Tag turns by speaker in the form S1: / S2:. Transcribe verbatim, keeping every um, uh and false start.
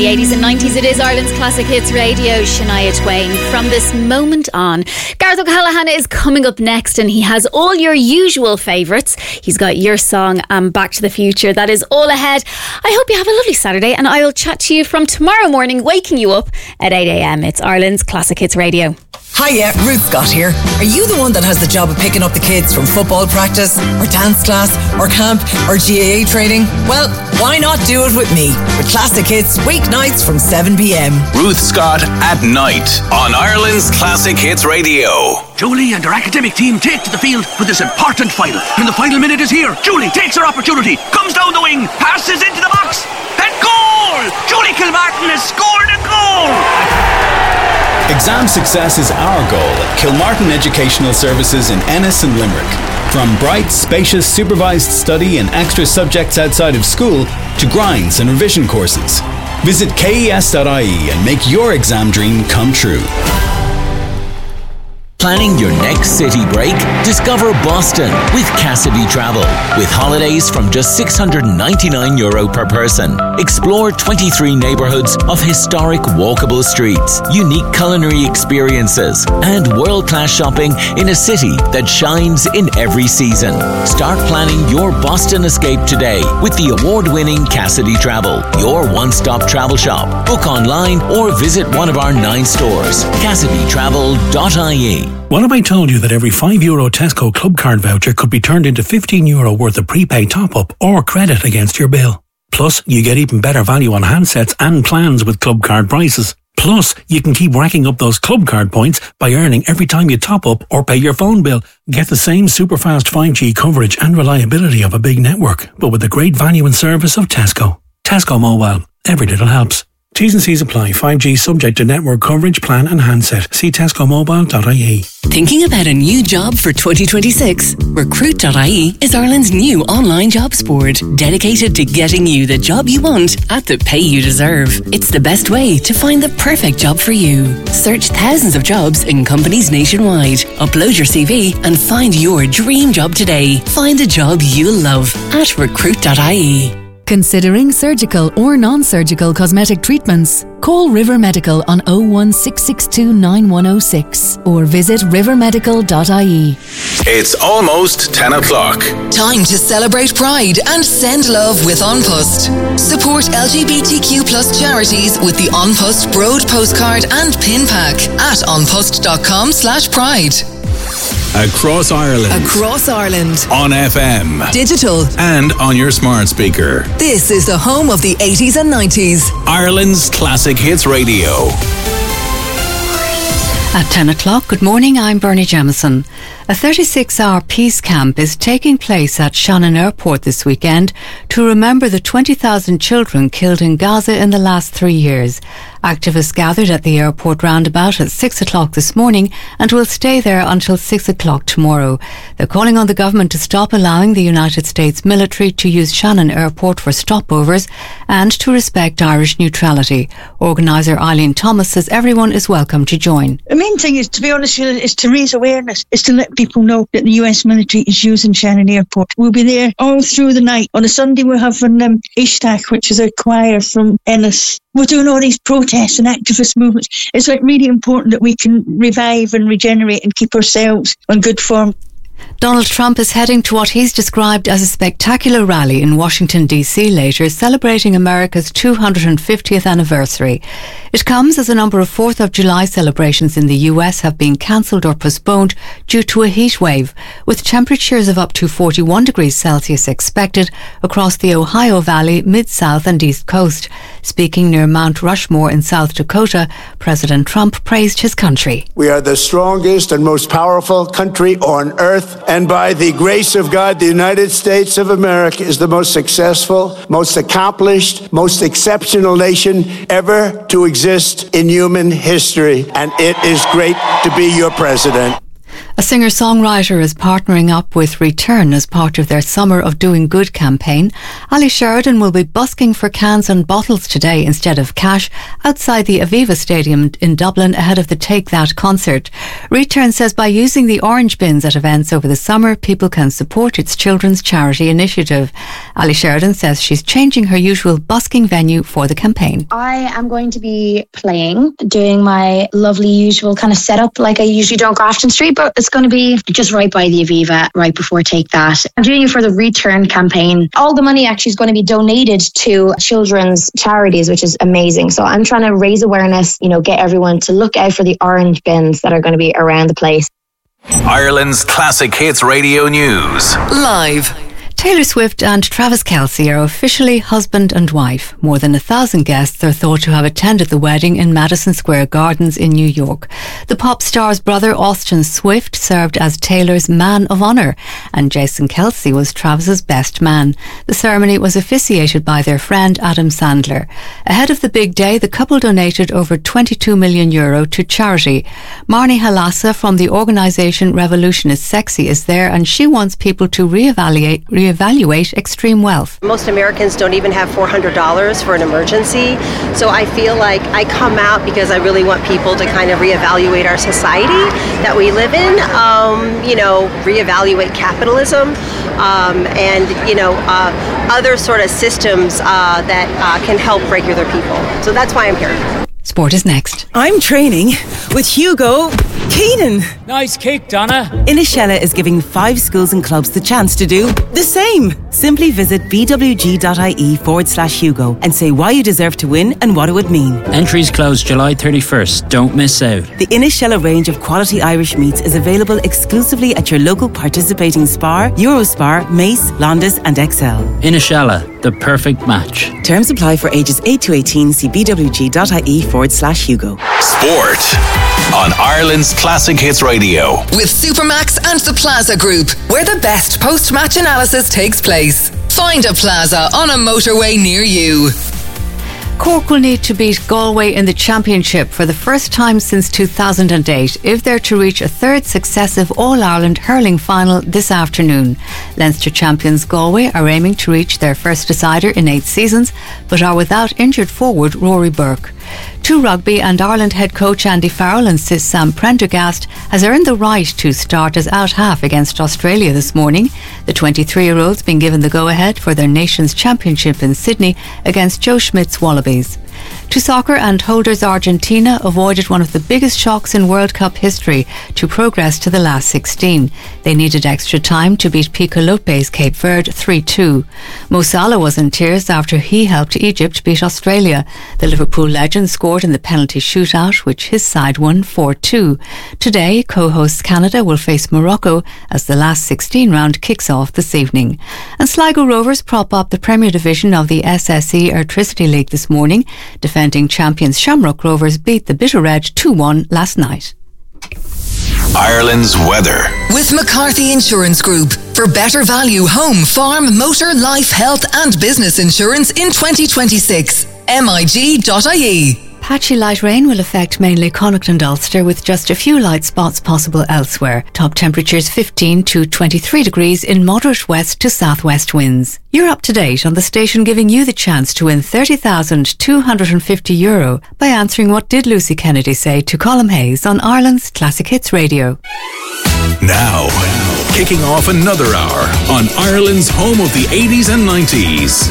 S1: the eighties and nineties. It is Ireland's Classic Hits Radio. Shania Twain. From this moment on, Gareth O'Callaghan is coming up next, and he has all your usual favourites. He's got your song and Back to the Future. That is all ahead. I hope you have a lovely Saturday, and I will chat to you from tomorrow morning, waking you up at eight a.m. It's Ireland's Classic Hits Radio.
S2: Hiya, Ruth Scott here. Are you the one that has the job of picking up the kids from football practice, or dance class, or camp, or G A A training? Well, why not do it with me? With Classic Hits, weeknights from seven p.m.
S3: Ruth Scott at night on Ireland's Classic Hits Radio.
S4: Julie and her academic team take to the field for this important final. And the final minute is here. Julie takes her opportunity, comes down the wing, passes into the box, and goal! Julie Kilmartin has scored a goal!
S5: Exam success is our goal at Kilmartin Educational Services in Ennis and Limerick. From bright, spacious, supervised study and extra subjects outside of school to grinds and revision courses. Visit K E S dot I E and make your exam dream come true.
S6: Planning your next city break? Discover Boston with Cassidy Travel. With holidays from just six hundred ninety-nine euro per person. Explore twenty-three neighbourhoods of historic walkable streets, unique culinary experiences, and world-class shopping in a city that shines in every season. Start planning your Boston escape today with the award-winning Cassidy Travel, your one-stop travel shop. Book online or visit one of our nine stores. Cassidy Travel dot I E.
S7: What if I told you that every five euro Tesco Club Card voucher could be turned into fifteen euro worth of prepaid top-up or credit against your bill? Plus, you get even better value on handsets and plans with Club Card prices. Plus, you can keep racking up those Club Card points by earning every time you top up or pay your phone bill. Get the same super fast five G coverage and reliability of a big network, but with the great value and service of Tesco. Tesco Mobile. Every little helps. T's and C's apply. five G subject to network coverage, plan and handset. See tesco mobile dot I E.
S8: Thinking about a new job for twenty twenty-six? recruit dot I E is Ireland's new online jobs board, dedicated to getting you the job you want at the pay you deserve. It's the best way to find the perfect job for you. Search thousands of jobs in companies nationwide. Upload your C V and find your dream job today. Find a job you'll love at recruit dot I E.
S9: Considering surgical or non-surgical cosmetic treatments? Call River Medical on oh one six six two nine one oh six or visit river medical dot I E.
S3: It's almost ten o'clock.
S2: Time to celebrate Pride and send love with An Post. Support L G B T Q plus charities with the An Post Broad postcard and pin pack at onpost.com slash pride.
S3: Across Ireland.
S2: Across Ireland.
S3: On F M.
S2: Digital.
S3: And on your smart speaker.
S2: This is the home of the eighties and nineties.
S3: Ireland's Classic Hits Radio.
S10: At ten o'clock, good morning, I'm Bernie Jamieson. A thirty-six hour peace camp is taking place at Shannon Airport this weekend to remember the twenty thousand children killed in Gaza in the last three years. Activists gathered at the airport roundabout at six o'clock this morning and will stay there until six o'clock tomorrow. They're calling on the government to stop allowing the United States military to use Shannon Airport for stopovers and to respect Irish neutrality. Organiser Eileen Thomas says everyone is welcome to join.
S11: The main thing is, to be honest, is to raise awareness, is to let people know that the U S military is using Shannon Airport. We'll be there all through the night. On a Sunday we'll have an um, Ishtaq, which is a choir from Ennis. We're doing all these protests and activist movements. It's like really important that we can revive and regenerate and keep ourselves on good form.
S10: Donald Trump is heading to what he's described as a spectacular rally in Washington, D C later, celebrating America's two hundred fiftieth anniversary. It comes as a number of fourth of July celebrations in the U S have been cancelled or postponed due to a heat wave, with temperatures of up to forty-one degrees Celsius expected across the Ohio Valley, Mid-South and East Coast. Speaking near Mount Rushmore in South Dakota, President Trump praised his country.
S12: We are the strongest and most powerful country on earth, and by the grace of God, the United States of America is the most successful, most accomplished, most exceptional nation ever to exist in human history, and it is great to be your president.
S10: A singer-songwriter is partnering up with Return as part of their Summer of Doing Good campaign. Ali Sheridan will be busking for cans and bottles today instead of cash outside the Aviva Stadium in Dublin ahead of the Take That concert. Return says by using the orange bins at events over the summer, people can support its children's charity initiative. Ali Sheridan says she's changing her usual busking venue for the campaign.
S13: I am going to be playing, doing my lovely usual kind of setup like I usually do on Grafton Street, but it's going to be just right by the Aviva, right before Take That. I'm doing it for the Return campaign. All the money actually is going to be donated to children's charities, which is amazing. So I'm trying to raise awareness, you know, get everyone to look out for the orange bins that are going to be around the place.
S3: Ireland's Classic Hits Radio News.
S10: Live. Taylor Swift and Travis Kelce are officially husband and wife. More than a thousand guests are thought to have attended the wedding in Madison Square Gardens in New York. The pop star's brother Austin Swift served as Taylor's man of honour, and Jason Kelce was Travis's best man. The ceremony was officiated by their friend Adam Sandler. Ahead of the big day, the couple donated over twenty-two million euro to charity. Marnie Halassa from the organisation Revolution is Sexy is there, and she wants people to reevaluate reevaluate evaluate extreme wealth.
S14: Most Americans don't even have four hundred dollars for an emergency. So I feel like I come out because I really want people to kind of reevaluate our society that we live in, um, you know, reevaluate capitalism um, and, you know, uh, other sort of systems uh, that uh, can help regular people. So that's why I'm here.
S10: Sport is next.
S15: I'm training with Hugo Keenan.
S16: Nice kick, Donna.
S15: Inishella is giving five schools and clubs the chance to do the same. Simply visit bwg.ie forward slash Hugo and say why you deserve to win and what it would mean.
S16: Entries close July thirty-first. Don't miss out.
S15: The Inishella range of quality Irish meats is available exclusively at your local participating Spar, Eurospar, Mace, Londis and Excel.
S16: Inishella, the perfect match.
S15: Terms apply for ages eight to eighteen. See bwg.ie forward slash Hugo.
S3: Sport on Ireland's Classic Hits Radio.
S2: With Supermax and the Plaza Group, where the best post-match analysis takes place. Find a Plaza on a motorway near you.
S10: Cork will need to beat Galway in the Championship for the first time since two thousand eight if they're to reach a third successive All-Ireland hurling final this afternoon. Leinster champions Galway are aiming to reach their first decider in eight seasons, but are without injured forward Rory Burke. To rugby, and Ireland head coach Andy Farrell insists Sam Prendergast has earned the right to start as out-half against Australia this morning. The twenty-three-year-old's been given the go-ahead for their nation's championship in Sydney against Joe Schmidt's Wallabies. To soccer, and holders Argentina avoided one of the biggest shocks in World Cup history to progress to the last sixteen. They needed extra time to beat Pico Lopez Cape Verde three two. Mo Salah was in tears after he helped Egypt beat Australia. The Liverpool legend scored in the penalty shootout, which his side won four two. Today, co-hosts Canada will face Morocco as the last sixteen round kicks off this evening. And Sligo Rovers prop up the Premier Division of the S S E Airtricity League this morning. Defending champions Shamrock Rovers beat the Bitter Red two one last night.
S3: Ireland's weather.
S2: With McCarthy Insurance Group. For better value home, farm, motor, life, health and business insurance in twenty twenty-six. M I G dot I E.
S10: Patchy light rain will affect mainly Connacht and Ulster, with just a few light spots possible elsewhere. Top temperatures fifteen to twenty-three degrees in moderate west to southwest winds. You're up to date on the station giving you the chance to win thirty thousand two hundred fifty euro by answering What Did Lucy Kennedy Say to Colm Hayes on Ireland's Classic Hits Radio.
S3: Now, kicking off another hour on Ireland's home of the eighties and nineties.